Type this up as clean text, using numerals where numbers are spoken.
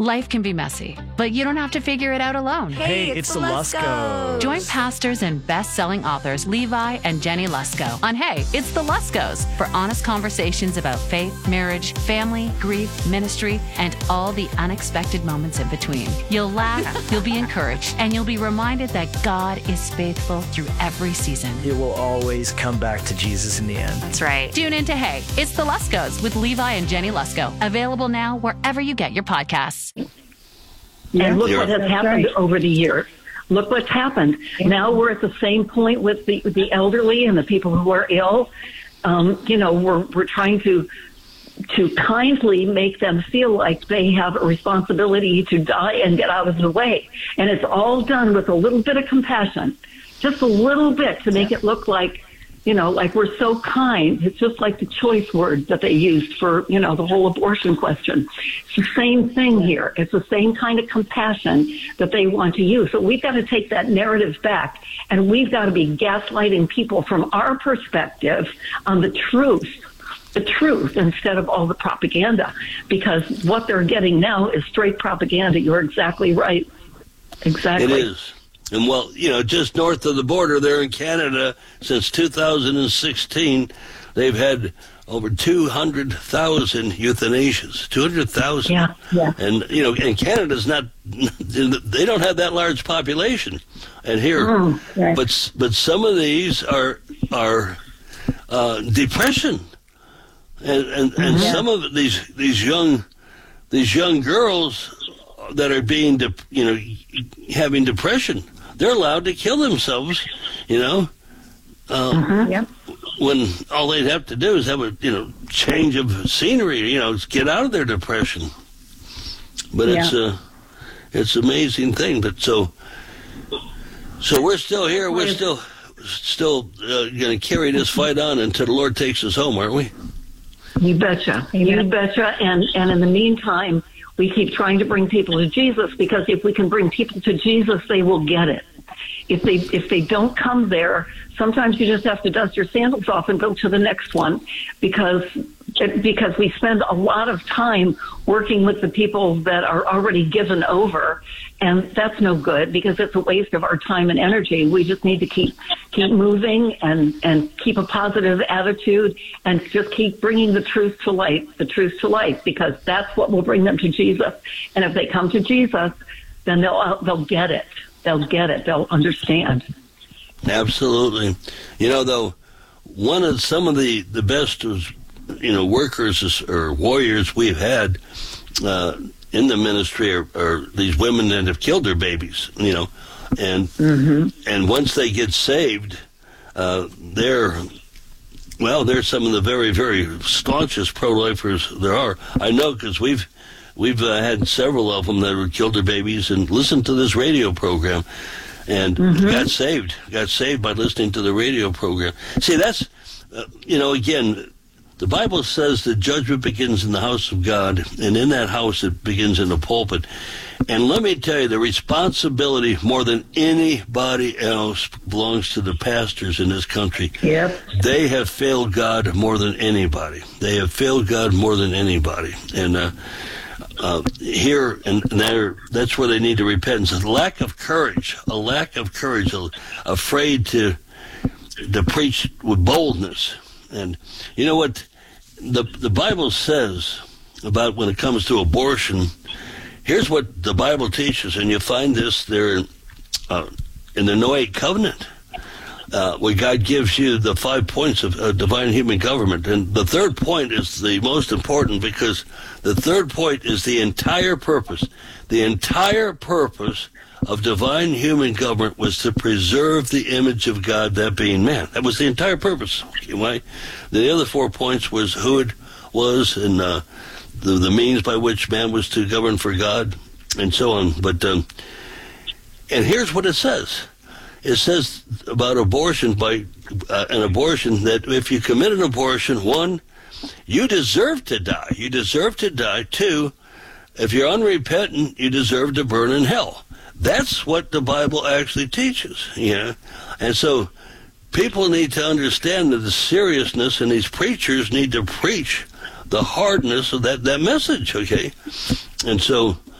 Life can be messy, but you don't have to figure it out alone. Hey, it's the Luskos. Join pastors and best-selling authors Levi and Jenny Lusko on Hey, It's the Luskos for honest conversations about faith, marriage, family, grief, ministry, and all the unexpected moments in between. You'll laugh, you'll be encouraged, and you'll be reminded that God is faithful through every season. It will always come back to Jesus in the end. That's right. Tune in to Hey, It's the Luskos with Levi and Jenny Lusko. Available now wherever you get your podcasts. And look what has happened over the years. Look what's happened. Now we're at the same point with the elderly and the people who are ill. We're trying to kindly make them feel like they have a responsibility to die and get out of the way. And it's all done with a little bit of compassion, just a little bit to make it look like, like we're so kind. It's just like the choice word that they used for, the whole abortion question. It's the same thing here. It's the same kind of compassion that they want to use. So we've got to take that narrative back, and we've got to be gaslighting people from our perspective on the truth instead of all the propaganda, because what they're getting now is straight propaganda. You're exactly right. Exactly. It is. And, just north of the border there in Canada, since 2016, they've had over 200,000 euthanasias. 200,000. Yeah. And, and Canada's not, they don't have that large population. And here, right. but some of these are depression. And some of these young girls that are being, having depression, they're allowed to kill themselves, when all they'd have to do is have a, change of scenery, get out of their depression. But it's an amazing thing. But so we're still here. We're still going to carry this fight on until the Lord takes us home, aren't we? You betcha. You betcha. And in the meantime, we keep trying to bring people to Jesus, because if we can bring people to Jesus, they will get it. If they don't come there, sometimes you just have to dust your sandals off and go to the next one, because we spend a lot of time working with the people that are already given over, and that's no good, because it's a waste of our time and energy. We just need to keep moving and keep a positive attitude and just keep bringing the truth to light, because that's what will bring them to Jesus. And if they come to Jesus, then they'll get it. They'll get it. They'll understand. Absolutely. Though, some of the best, workers or warriors we've had in the ministry are these women that have killed their babies, and once they get saved, they're some of the very, very staunchest pro-lifers there are. I know, because we've had several of them that would kill their babies and listened to this radio program, and got saved by listening to the radio program. See, that's, again, the Bible says that judgment begins in the house of God, and in that house it begins in the pulpit. And let me tell you, the responsibility more than anybody else belongs to the pastors in this country. Yep. They have failed God more than anybody. And here and there, that's where they need to repent. It's a lack of courage, afraid to preach with boldness. And you know what the Bible says about when it comes to abortion? Here's what the Bible teaches, and you find this there in the Noahic covenant, where God gives you the 5 points of divine human government. And the third point is the most important, because the third point is the entire purpose. The entire purpose of divine human government was to preserve the image of God, that being man. That was the entire purpose. Okay, the other 4 points was who it was, and the means by which man was to govern for God, and so on. But and here's what it says. It says about abortion, an abortion, that if you commit an abortion, 1, you deserve to die. You deserve to die. 2, if you're unrepentant, you deserve to burn in hell. That's what the Bible actually teaches. And so people need to understand the seriousness, and these preachers need to preach the hardness of that message, okay? And so